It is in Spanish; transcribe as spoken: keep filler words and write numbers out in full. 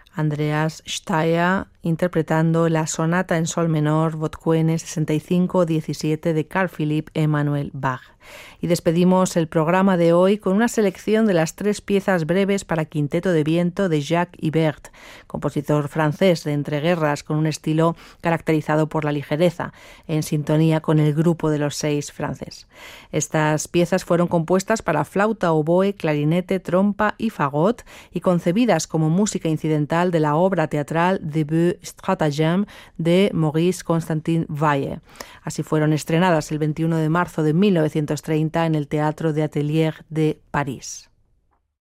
Andreas Steyr interpretando la sonata en sol menor Votküene sesenta y cinco diecisiete de Carl Philipp Emanuel Bach. Y despedimos el programa de hoy con una selección de las tres piezas breves para quinteto de viento de Jacques Ibert, compositor francés de entreguerras con un estilo caracterizado por la ligereza, en sintonía con el grupo de los seis francés. Estas piezas fueron compuestas para flauta, oboe, clarinete, trompa y fagot y concebidas como música incidental de la obra teatral Debut Stratagem de Maurice Constantin Weill. Así fueron estrenadas el veintiuno de marzo de mil novecientos treinta en el Teatro de Atelier de París.